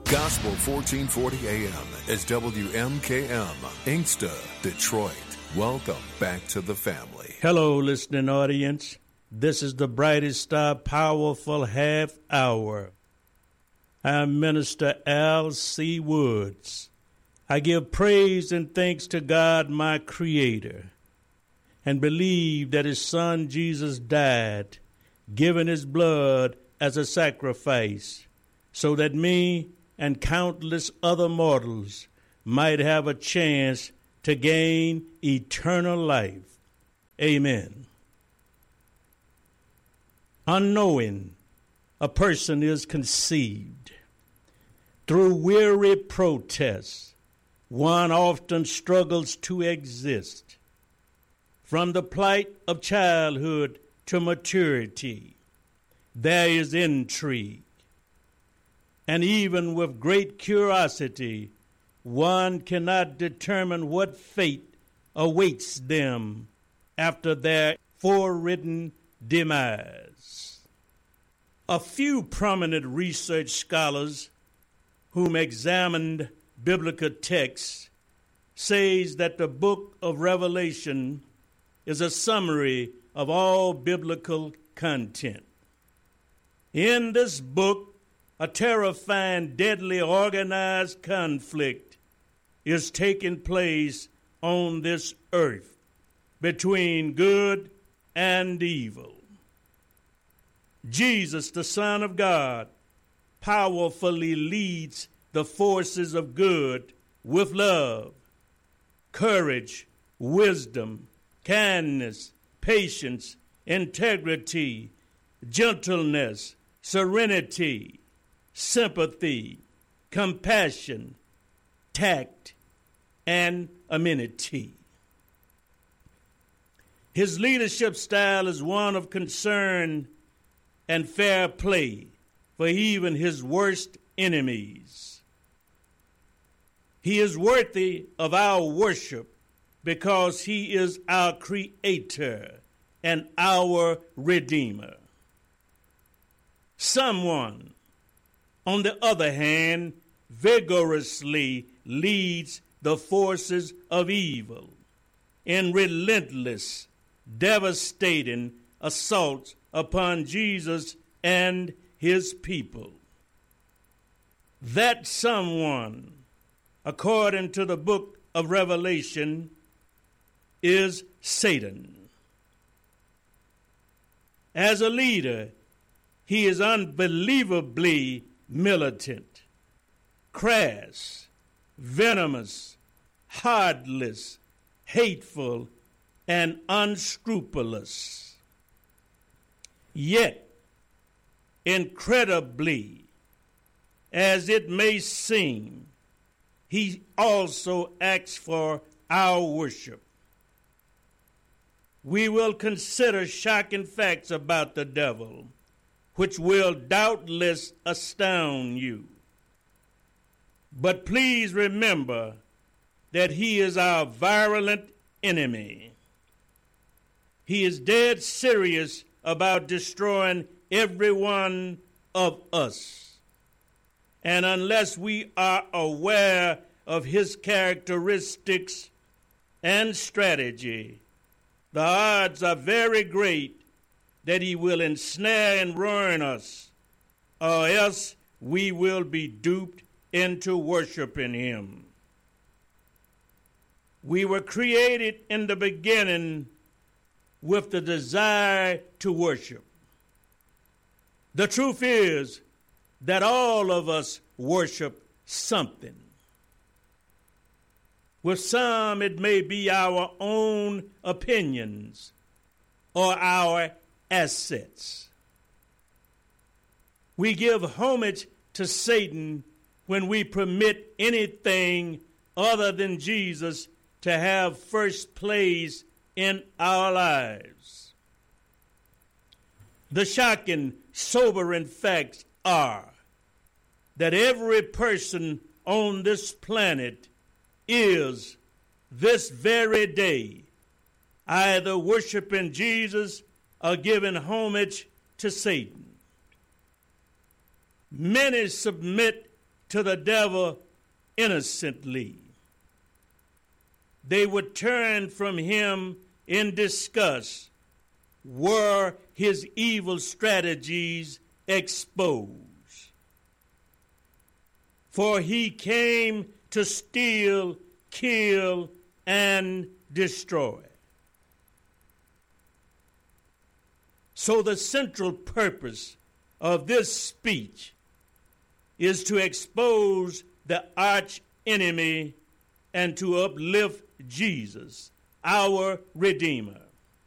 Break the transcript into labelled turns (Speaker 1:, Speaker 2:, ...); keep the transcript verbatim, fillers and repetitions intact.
Speaker 1: Gospel fourteen forty A M is W M K M, Inkster, Detroit. Welcome back to the family.
Speaker 2: Hello, listening audience. This is the brightest star, powerful half hour. I'm Minister Al C. Woods. I give praise and thanks to God, my Creator, and believe that His Son Jesus died, giving His blood as a sacrifice, so that me and countless other mortals might have a chance to gain eternal life. Amen. Unknowing, a person is conceived. Through weary protests, one often struggles to exist. From the plight of childhood to maturity, there is intrigue. And even with great curiosity, one cannot determine what fate awaits them after their forewritten demise. A few prominent research scholars whom examined biblical texts says that the book of Revelation is a summary of all biblical content. In this book, a terrifying, deadly, organized conflict is taking place on this earth between good and evil. Jesus, the Son of God, powerfully leads the forces of good with love, courage, wisdom, kindness, patience, integrity, gentleness, serenity, sympathy, compassion, tact, and amenity. His leadership style is one of concern and fair play for even his worst enemies. He is worthy of our worship because he is our Creator and our Redeemer. Someone, on the other hand, vigorously leads the forces of evil in relentless, devastating assaults upon Jesus and his people. That someone, according to the book of Revelation, is Satan. As a leader, he is unbelievably militant, crass, venomous, heartless, hateful, and unscrupulous. Yet, incredibly, as it may seem, he also asks for our worship. We will consider shocking facts about the devil, which will doubtless astound you. But please remember that he is our virulent enemy. He is dead serious about destroying every one of us. And unless we are aware of his characteristics and strategy, the odds are very great that he will ensnare and ruin us, or else we will be duped into worshiping him. We were created in the beginning with the desire to worship. The truth is that all of us worship something. With some, it may be our own opinions or our assets. We give homage to Satan when we permit anything other than Jesus to have first place in our lives. The shocking, sobering facts are that every person on this planet is, this very day, either worshiping Jesus or giving homage to Satan. Many submit to the devil innocently. They would turn from him in disgust were his evil strategies exposed. For he came to steal, kill, and destroy. So the central purpose of this speech is to expose the arch enemy and to uplift Jesus, our Redeemer.